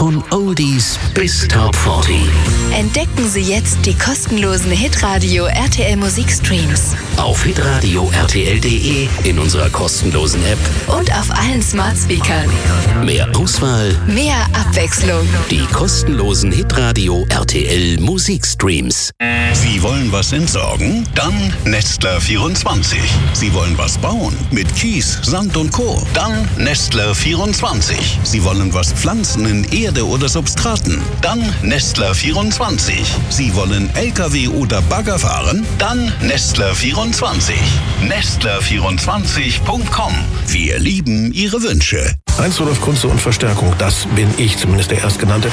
Von Oldies bis Top 40. Entdecken Sie jetzt die kostenlosen Hitradio RTL Musikstreams. Auf hitradio rtl.de, in unserer kostenlosen App Und auf allen Smart Speakern. Mehr Auswahl, Mehr Abwechslung. die kostenlosen Hitradio RTL Musikstreams. Sie wollen was entsorgen? Dann Nestler 24. Sie wollen was bauen? Mit Kies, Sand und Co. Dann Nestler 24. Sie wollen was pflanzen in Erde oder Substraten? Dann Nestler 24. Sie wollen LKW oder Bagger fahren? Dann Nestler 24. Nestler24.com. Wir lieben Ihre Wünsche. Heinz Rudolf Kunze und Verstärkung, das bin ich, zumindest der Erstgenannte.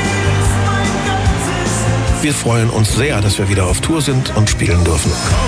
Wir freuen uns sehr, dass wir wieder auf Tour sind und spielen dürfen.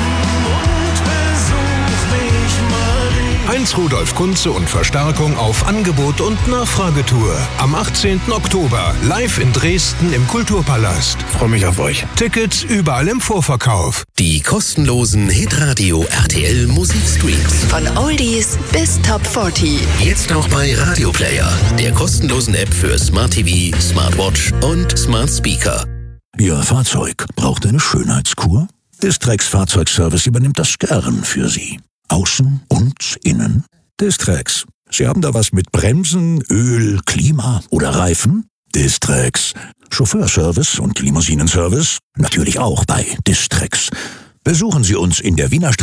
Heinz Rudolf Kunze und Verstärkung auf Angebot und Nachfragetour. Am 18. Oktober live in Dresden im Kulturpalast. Freue mich auf euch. Tickets überall im Vorverkauf. Die kostenlosen Hitradio RTL Musikstreams. Von Oldies bis Top 40. Jetzt auch bei Radio Player, der kostenlosen App für Smart TV, Smartwatch und Smart Speaker. Ihr Fahrzeug braucht eine Schönheitskur? Distrex Fahrzeugservice übernimmt das gern für Sie. Außen und innen. Distrex. Sie haben da was mit Bremsen, Öl, Klima oder Reifen? Distrex. Chauffeurservice und Limousinenservice? Natürlich auch bei Distrex. Besuchen Sie uns in der Wiener